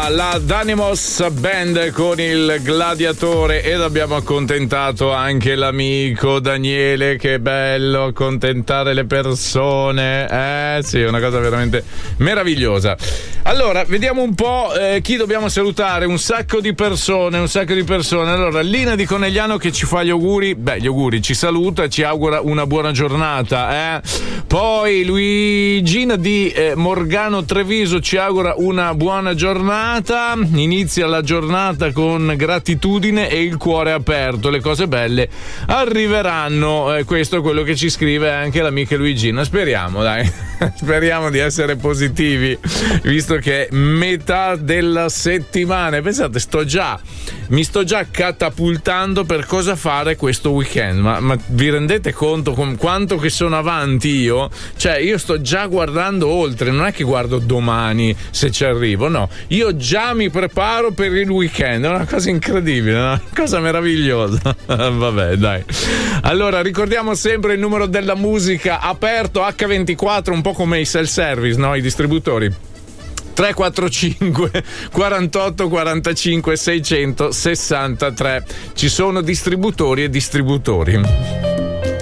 era la Danimos Band con il Gladiatore ed abbiamo accontentato anche l'amico Daniele. Che bello accontentare le persone, sì, è una cosa veramente meravigliosa. Allora, vediamo un po' chi dobbiamo salutare. Un sacco di persone. Allora, Lina di Conegliano che ci fa gli auguri, gli auguri, ci saluta, ci augura una buona giornata. Poi Luigina di Morgano Treviso ci augura una buona giornata, inizia la giornata con gratitudine e il cuore aperto, le cose belle arriveranno, questo è quello che ci scrive anche l'amica Luigina. Speriamo, dai, speriamo di essere positivi, visto che è metà della settimana. Pensate, mi sto già catapultando per cosa fare questo weekend, ma vi rendete conto con quanto che sono avanti io? Cioè, io sto già guardando oltre, non è che guardo domani se ci arrivo, no, io già mi preparo per il weekend, è una cosa incredibile, una cosa meravigliosa. Vabbè, dai. Allora, ricordiamo sempre il numero della musica aperto H24, un po' come i self-service, no? I distributori. 345 48 45 663. Ci sono distributori e distributori.